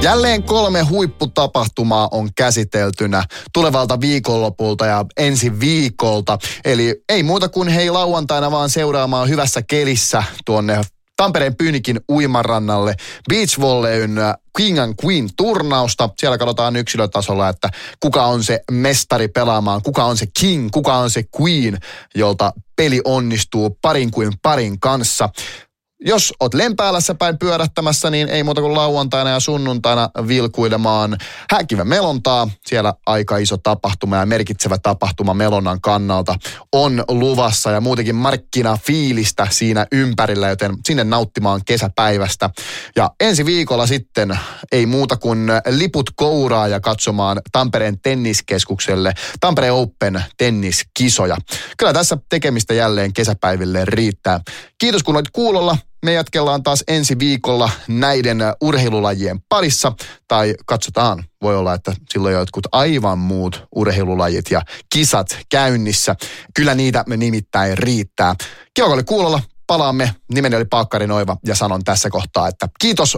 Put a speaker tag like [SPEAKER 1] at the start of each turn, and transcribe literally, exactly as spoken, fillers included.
[SPEAKER 1] Jälleen kolme huipputapahtumaa on käsiteltynä tulevalta viikonlopulta ja ensi viikolta. Eli ei muuta kuin hei lauantaina vaan seuraamaan hyvässä kelissä tuonne Tampereen Pyynikin uimarannalle Beach Volleyn King and Queen -turnausta. Siellä katsotaan yksilötasolla, että kuka on se mestari pelaamaan, kuka on se king, kuka on se queen, jolta peli onnistuu parin kuin parin kanssa. Jos oot Lempäälässä päin pyörähtämässä, niin ei muuta kuin lauantaina ja sunnuntaina vilkuilemaan Häkivä Melontaa. Siellä aika iso tapahtuma ja merkitsevä tapahtuma Melonnan kannalta on luvassa ja muutenkin markkinafiilistä siinä ympärillä, joten sinne nauttimaan kesäpäivästä. Ja ensi viikolla sitten ei muuta kuin liput kouraa ja katsomaan Tampereen tenniskeskukselle Tampere Open tenniskisoja. Kyllä tässä tekemistä jälleen kesäpäiville riittää. Kiitos kun olit kuulolla. Me jatkellaan taas ensi viikolla näiden urheilulajien parissa, tai katsotaan, voi olla, että silloin jotkut aivan muut urheilulajit ja kisat käynnissä. Kyllä niitä me nimittäin riittää. Kiva, kun oli kuulolla. Palaamme. Nimeni oli Paakkari Noiva ja sanon tässä kohtaa, että kiitos